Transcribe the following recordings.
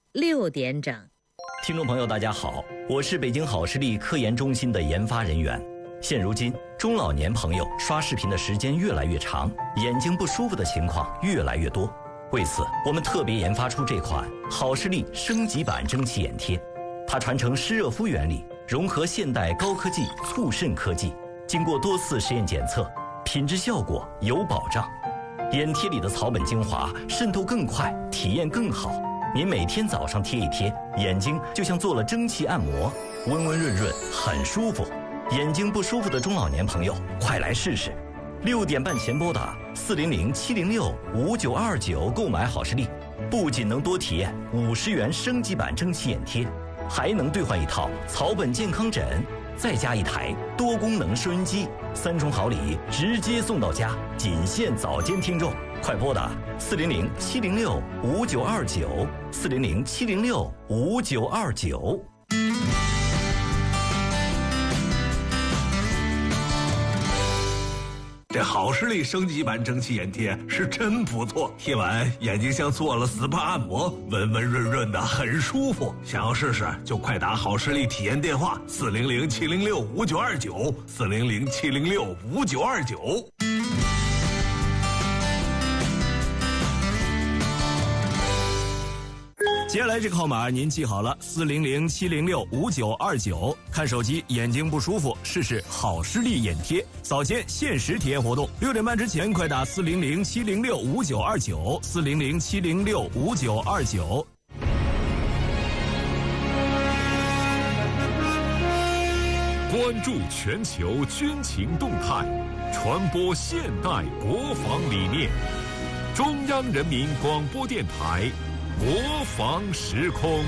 6点整。 听众朋友大家好，我是北京好视力科研中心的研发人员。现如今中老年朋友刷视频的时间越来越长，眼睛不舒服的情况越来越多。为此我们特别研发出这款好视力升级版蒸汽眼贴，它传承湿热敷原理，融合现代高科技促渗科技，经过多次实验检测，品质效果有保障。眼贴里的草本精华渗透更快，体验更好。您每天早上贴一贴，眼睛就像做了蒸汽按摩，温温润润，很舒服。眼睛不舒服的中老年朋友，快来试试。6点半前拨打400-706-5929购买好视力，不仅能多体验50元升级版蒸汽眼贴，还能兑换一套草本健康枕，再加一台多功能收音机，3重好礼直接送到家，仅限早间听众。快拨打400-706-5929，400-706-5929。 这好视力升级版蒸汽眼贴是真不错，贴完眼睛像做了 SPA 按摩，温温润润的，很舒服。想要试试就快打好视力体验电话400-706-5929，400-706-5929。 接下来这个号码您记好了，400-706-5929。看手机眼睛不舒服，试试好视力眼贴，早间限时体验活动，6点半之前快打400-706-5929，400-706-5929。 关注全球军情动态，传播现代国防理念。中央人民广播电台国防时空。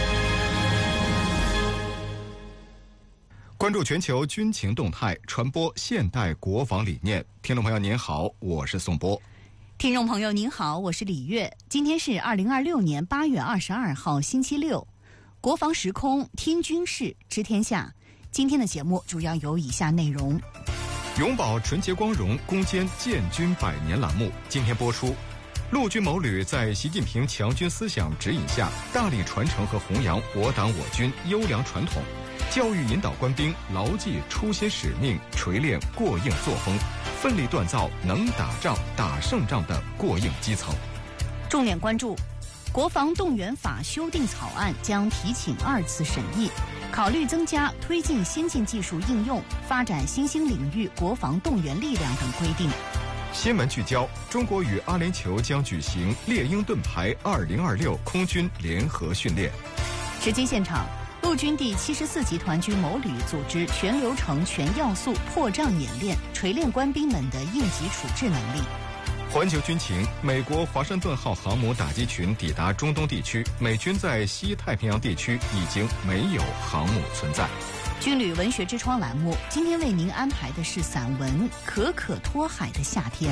关注全球军情动态，传播现代国防理念。听众朋友您好，我是宋波。 听众朋友您好，我是李月。今天是2026年8月22号星期六，国防时空听军事知天下。今天的节目主要有以下内容： 永葆纯洁光荣，攻坚建军100年栏目今天播出。陆军某旅在习近平强军思想指引下，大力传承和弘扬我党我军优良传统，教育引导官兵牢记初心使命，锤炼过硬作风，奋力锻造能打仗打胜仗的过硬基层。 重点关注国防动员法修订草案将提请2次审议，考虑增加推进先进技术应用、发展新兴领域国防动员力量等规定。 新闻聚焦：中国与阿联酋将举行猎鹰盾牌2026空军联合训练。 实际现场，陆军第74集团军某旅组织全流程全要素破障演练，锤炼官兵们的应急处置能力。 环球军情：美国华盛顿号航母打击群抵达中东地区，美军在西太平洋地区已经没有航母存在。 军旅文学之窗栏目今天为您安排的是散文《可可托海的夏天》。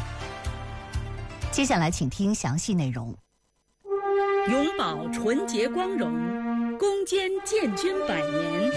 接下来请听详细内容。 永葆纯洁光荣，攻坚建军100年。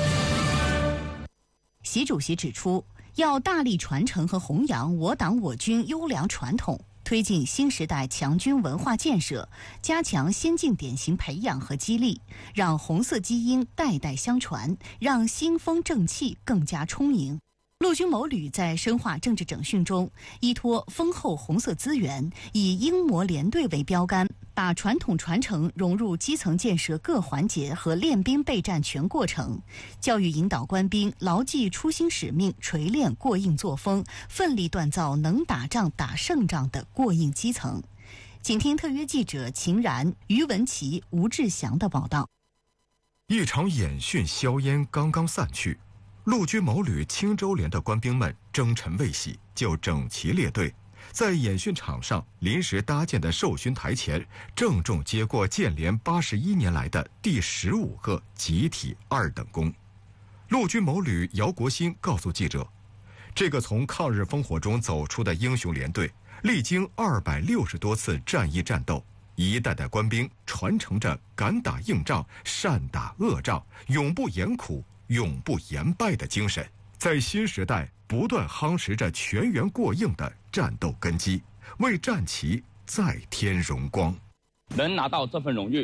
习主席指出，要大力传承和弘扬我党我军优良传统，推进新时代强军文化建设，加强先进典型培养和激励，让红色基因代代相传，让新风正气更加充盈。陆军某旅在深化政治整训中，依托丰厚红色资源，以英模联队为标杆，把传统传承融入基层建设各环节和练兵备战全过程，教育引导官兵牢记初心使命，锤炼过硬作风，奋力锻造能打仗打胜仗的过硬基层。请听特约记者秦然、于文琪、吴志祥的报道。 一场演训硝烟刚刚散去，陆军某旅青州连的官兵们征尘未洗，就整齐列队，在演训场上临时搭建的授勋台前，郑重接过建连81年来的第15个集体2等功。陆军某旅姚国新告诉记者，这个从抗日烽火中走出的英雄连队，历经260多次战役战斗，一代代官兵传承着敢打硬仗、善打恶仗、永不言苦、永不言败的精神，在新时代不断夯实着全员过硬的战斗根基，为战旗再添荣光。 能拿到这份荣誉，